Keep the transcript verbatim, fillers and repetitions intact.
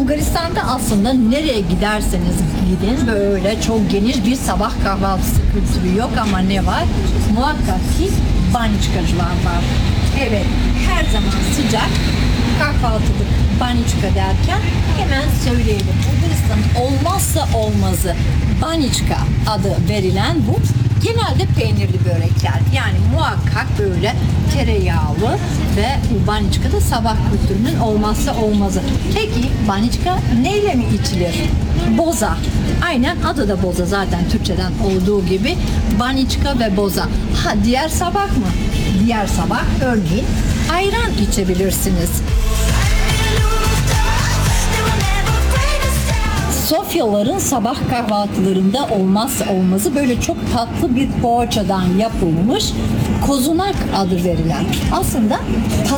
Bulgaristan'da aslında nereye giderseniz gidin böyle çok geniş bir sabah kahvaltısı kültürü yok ama ne var? Muhakkak ki baniçkacılar var. Evet, her zaman sıcak kahvaltılık baniçka derken hemen söyleyelim. Bulgaristan'ın olmazsa olmazı baniçka adı verilen bu. Genelde peynirli börekler. Yani muhakkak böyle tereyağlı ve bu baniçka da sabah kültürünün olmazsa olmazı. Peki baniçka neyle mi içilir? Boza. Aynen adı da boza zaten Türkçeden olduğu gibi. Baniçka ve boza. Ha diğer sabah mı? Diğer sabah örneğin ayran içebilirsiniz. Sofyaların sabah kahvaltılarında olmazsa olmazı böyle çok tatlı bir poğaçadan yapılmış kozunak adı verilen. Aslında